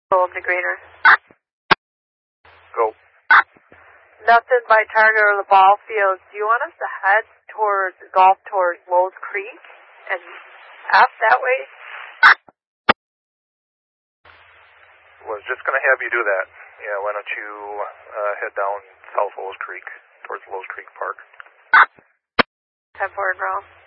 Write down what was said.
Hold the greener. Go. Nothing by target or the ball field. Do you want us to head towards golf towards Lowe's Creek and up that way? Was just going to have you do that. Yeah, why don't you head down South Lowe's Creek towards Lowe's Creek Park. 10-4 and round.